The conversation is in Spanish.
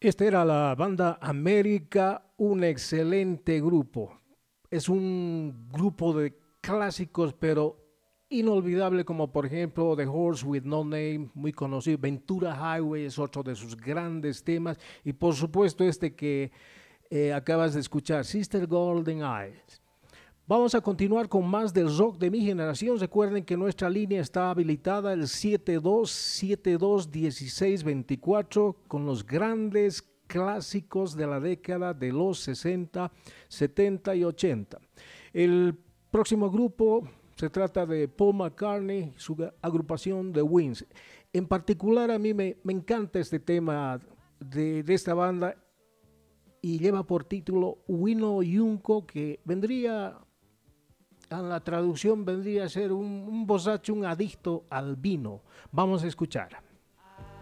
Esta era la banda América, un excelente grupo. Es un grupo de clásicos, pero inolvidable, como por ejemplo The Horse with No Name, muy conocido. Ventura Highway es otro de sus grandes temas. Y por supuesto este que acabas de escuchar, Sister Golden Eyes. Vamos a continuar con más del rock de mi generación. Recuerden que nuestra línea está habilitada el 72721624 con los grandes clásicos de la década de los 60, 70 y 80. El próximo grupo se trata de Paul McCartney, su agrupación The Wings. En particular a mí me encanta este tema de esta banda y lleva por título Wino Yunko, que vendría en la traducción vendría a ser un borracho, un adicto al vino. Vamos a escuchar.